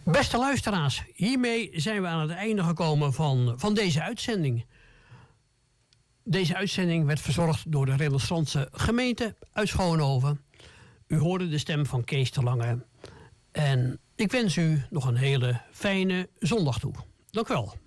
Beste luisteraars, hiermee zijn we aan het einde gekomen van deze uitzending. Deze uitzending werd verzorgd door de Remonstrantse gemeente uit Schoonhoven. U hoorde de stem van Kees de Lange. En ik wens u nog een hele fijne zondag toe. Dank u wel.